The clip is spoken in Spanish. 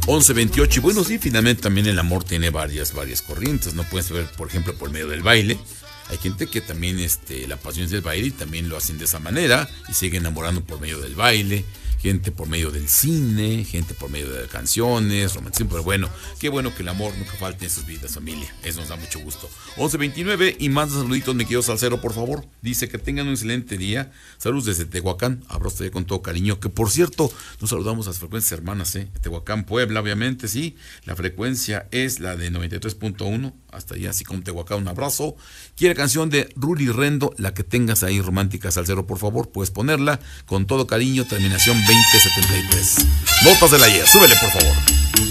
11:28. Y bueno, sí, finalmente también el amor tiene varias corrientes. No puedes ver, por ejemplo, por medio del baile. Hay gente que también la pasión es del baile y también lo hacen de esa manera y siguen enamorando por medio del baile. Gente por medio del cine, gente por medio de canciones, romanticismo, pero bueno, qué bueno que el amor nunca falte en sus vidas, familia. Eso nos da mucho gusto. 11:29 y manda saluditos, mi querido Salcero, por favor. Dice que tengan un excelente día. Saludos desde Tehuacán, abrazo con todo cariño. Que por cierto, nos saludamos a las frecuencias hermanas, Tehuacán, Puebla, obviamente, sí. La frecuencia es la de 93.1, hasta allá, así como Tehuacán, un abrazo. Quiere canción de Ruli Rendo, la que tengas ahí romántica, Salcero, por favor, puedes ponerla con todo cariño, terminación 2073. Notas del ayer, súbele por favor.